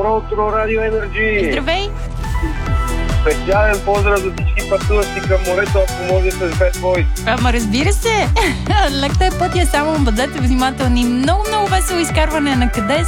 Добро утро, Радио Енерджи! Здравей! Специален поздрав за всички пътуващи към морето, ако може с Bad Boys. Ама разбира се, лек да е пътя, само бъдете внимателни. Много, много весело изкарване на къде